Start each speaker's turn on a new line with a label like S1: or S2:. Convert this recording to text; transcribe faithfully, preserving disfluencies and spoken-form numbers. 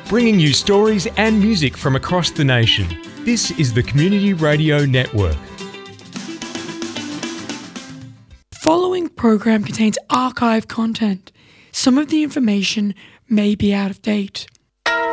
S1: bringing you stories and music from across the nation. This is the Community Radio Network.
S2: Following program contains archive content. Some of the information may be out of date.